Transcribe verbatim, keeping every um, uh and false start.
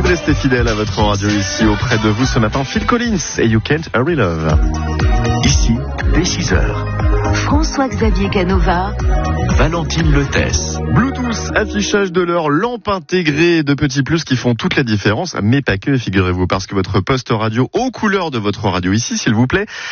de rester fidèle à votre radio ici auprès de vous ce matin. Phil Collins et You Can't Hurry Love. Ici, dès six heures. François-Xavier Canova, Valentine Lethès. Bluetooth, affichage de l'heure, lampe intégrée de petits plus qui font toute la différence, mais pas que, figurez-vous, parce que votre poste radio aux couleurs de votre radio ici, s'il vous plaît,